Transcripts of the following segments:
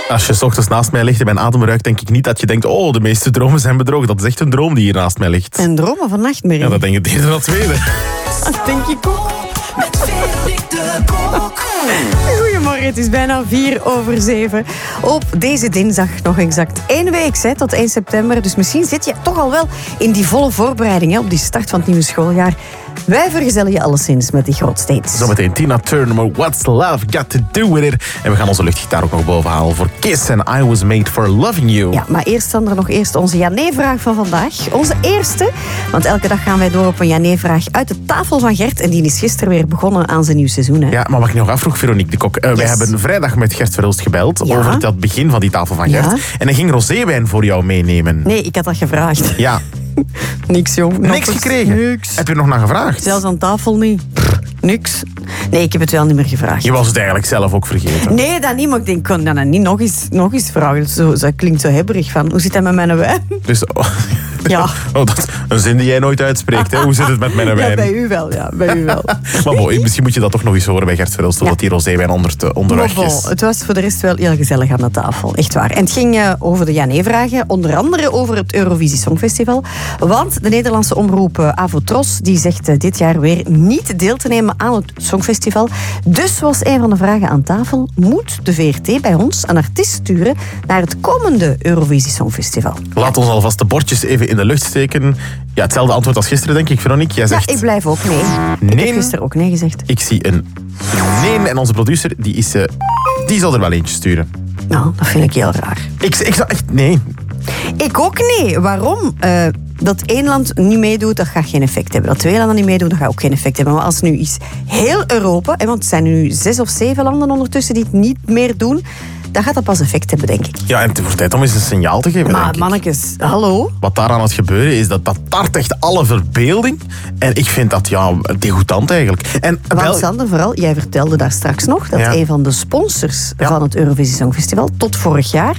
Als je 's ochtends naast mij ligt en mijn adem ruikt, denk ik niet dat je denkt, oh, de meeste dromen zijn bedrogen. Dat is echt een droom die hier naast mij ligt. En dromen van nachtmerrie. Ja, dat denk ik het eerder dan het tweede. Dat denk ik ook. Met Veronique de Kok. Goedemorgen, het is bijna 6:04. Op deze dinsdag nog exact 1 week tot 1 september. Dus misschien zit je toch al wel in die volle voorbereiding op die start van het nieuwe schooljaar. Wij vergezellen je alleszins met die grootste hits. Zometeen Tina Turner, maar What's Love Got To Do With It. En we gaan onze luchtgitaar ook nog boven halen voor Kiss en I Was Made For Loving You. Ja, maar eerst dan nog eerst onze ja-nee-vraag van vandaag. Onze eerste, want elke dag gaan wij door op een ja-nee-vraag uit de tafel van Gert. En die is gisteren weer begonnen aan zijn nieuw seizoen. Hè? Ja, maar wat ik nog afvroeg, Veronique de Kok. Wij hebben vrijdag met Gert Verhulst gebeld over het begin van die tafel van Gert. Ja. En hij ging roséwijn voor jou meenemen. Nee, ik had dat gevraagd. Ja. Niks, jong. Niks gekregen? Niks. Heb je er nog naar gevraagd? Zelfs aan tafel niet. Niks. Nee, ik heb het wel niet meer gevraagd. Je was het eigenlijk zelf ook vergeten. Nee, dat niet, maar ik denk, ik kon dat niet nog eens vragen. Dat klinkt zo hebberig van, hoe zit het met mijn wijn? Dus, Ja. Dat is een zin die jij nooit uitspreekt. Hè? Hoe zit het met mijn wijn? Ja, bij u wel. Maar misschien moet je dat toch nog eens horen bij Gert Verhulst, dat die roséwijn onderweg is. Het was voor de rest wel heel gezellig aan de tafel, echt waar. En het ging over de ja-nee-vragen, onder andere over het Eurovisie Songfestival. Want de Nederlandse omroep Avotros die zegt dit jaar weer niet deel te nemen aan het Songfestival. Dus was een van de vragen aan tafel, moet de VRT bij ons een artiest sturen naar het komende Eurovisie Songfestival? Laat ons alvast de bordjes even in de lucht steken. Ja, hetzelfde antwoord als gisteren, denk ik, Veronique. Jij zegt... Ja, ik blijf ook nee. Ik heb gisteren ook nee gezegd. Ik zie een nee en onze producer, die zal er wel eentje sturen. Nou, dat vind ik heel raar. Ik zou echt... Nee. Ik ook nee. Waarom? Dat één land niet meedoet, dat gaat geen effect hebben. Dat 2 landen niet meedoen, dat gaat ook geen effect hebben. Maar als nu is heel Europa, want het zijn nu 6 of 7 landen ondertussen die het niet meer doen, dan gaat dat pas effect hebben, denk ik. Ja, en het wordt tijd om eens een signaal te geven, Maar denk ik. mannetjes, hallo? Wat daar aan het gebeuren is, dat tart echt alle verbeelding. En ik vind dat, degoutant eigenlijk. En Want Sander, vooral, jij vertelde daar straks nog dat een van de sponsors van het Eurovisie Songfestival tot vorig jaar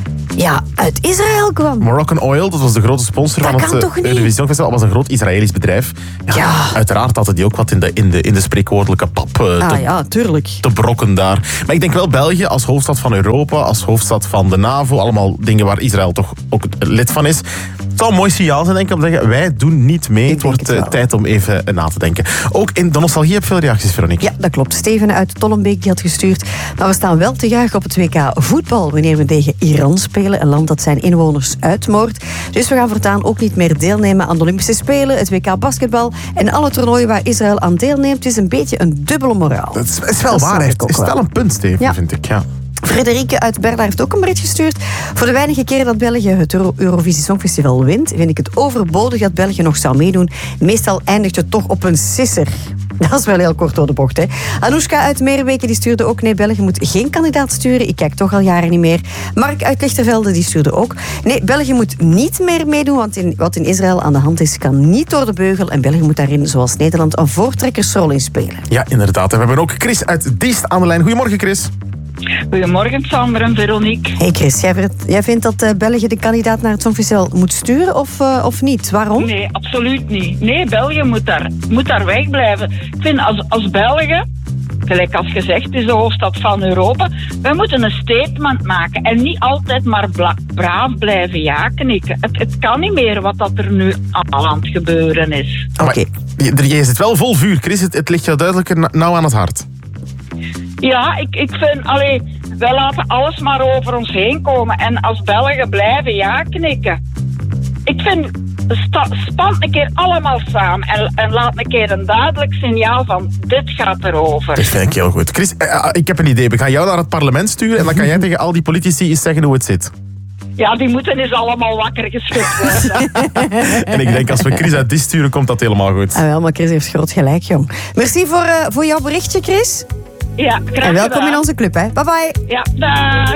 uit Israël kwam. Moroccan Oil, dat was de grote sponsor van het Eurovisie Songfestival. Dat was een groot Israëlisch bedrijf. Ja. Uiteraard hadden die ook wat in de spreekwoordelijke pap tuurlijk. te brokken daar. Maar ik denk wel België als hoofdstad van Europa, als hoofdstad van de NAVO, allemaal dingen waar Israël toch ook lid van is. Het zou een mooi signaal zijn, denk ik, om te zeggen, wij doen niet mee. Het wordt tijd om even na te denken. Ook in de nostalgie heb je veel reacties, Veronique. Ja, dat klopt. Steven uit Tollenbeek die had gestuurd. Maar we staan wel te juichen op het WK voetbal wanneer we tegen Iran spelen. Een land dat zijn inwoners uitmoordt. Dus we gaan voortaan ook niet meer deelnemen aan de Olympische Spelen, het WK basketbal en alle toernooien waar Israël aan deelneemt. Het is een beetje een dubbele moraal. Het is wel waar. Het is wel een punt, Steven, vind ik. Ja. Frederike uit Berda heeft ook een bericht gestuurd. Voor de weinige keren dat België het Eurovisie Songfestival wint, vind ik het overbodig dat België nog zou meedoen. Meestal eindigt het toch op een sisser. Dat is wel heel kort door de bocht, hè. Anoushka uit Meerweken die stuurde ook nee, België moet geen kandidaat sturen. Ik kijk toch al jaren niet meer. Mark uit Lichtervelde die stuurde ook nee, België moet niet meer meedoen, want wat in Israël aan de hand is, kan niet door de beugel. En België moet daarin, zoals Nederland, een voortrekkersrol in spelen. Ja, inderdaad. En we hebben ook Chris uit Diest aan de lijn. Goedemorgen, Chris. Goedemorgen, Sander en Veronique. Hey Chris, jij vindt dat België de kandidaat naar het Songfestival moet sturen of niet? Waarom? Nee, absoluut niet. Nee, België moet daar wegblijven. Ik vind als België, gelijk als gezegd, is de hoofdstad van Europa, wij moeten een statement maken en niet altijd maar braaf blijven ja-knikken. Het kan niet meer wat dat er nu al aan het gebeuren is. Oké. Je zit wel vol vuur, Chris. Het ligt jou duidelijk nauw aan het hart. Ja, ik vind, wij laten alles maar over ons heen komen. En als Belgen blijven ja-knikken. Ik vind, span een keer allemaal samen. En laat een keer een duidelijk signaal van, dit gaat erover. Dat vind ik heel goed. Chris, ik heb een idee. We gaan jou naar het parlement sturen en dan kan jij tegen al die politici eens zeggen hoe het zit. Ja, die moeten eens allemaal wakker geschud worden. En ik denk, als we Chris uit Diest sturen, komt dat helemaal goed. Wel, maar Chris heeft groot gelijk, jong. Merci voor jouw berichtje, Chris. Ja, graag en welkom gedaan. in onze club, hè. Bye bye. Ja, dag.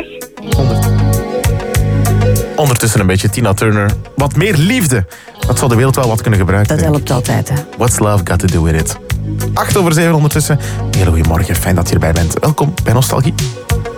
Ondertussen een beetje Tina Turner. Wat meer liefde. Dat zou de wereld wel wat kunnen gebruiken. Dat helpt altijd, hè. What's love got to do with it? 8:07 ondertussen. Hele goede morgen, fijn dat je erbij bent. Welkom bij Nostalgie.